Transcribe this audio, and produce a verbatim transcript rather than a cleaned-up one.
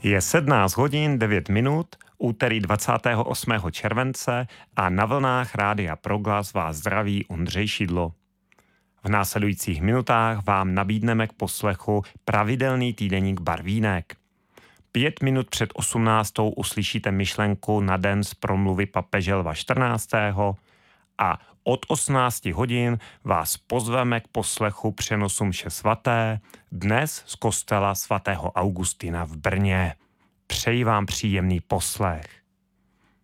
Je sedmnáct hodin devět minut, úterý dvacátého osmého července a na vlnách Rádia Proglas vás zdraví Ondřej Šidlo. V následujících minutách vám nabídneme k poslechu pravidelný týdeník Barvínek. Pět minut před osmnáctou uslyšíte myšlenku na den z promluvy papeže Lva čtrnáctého a od osmnácti hodin vás pozveme k poslechu přenosu mše svaté, dnes z kostela svatého Augustina v Brně. Přeji vám příjemný poslech.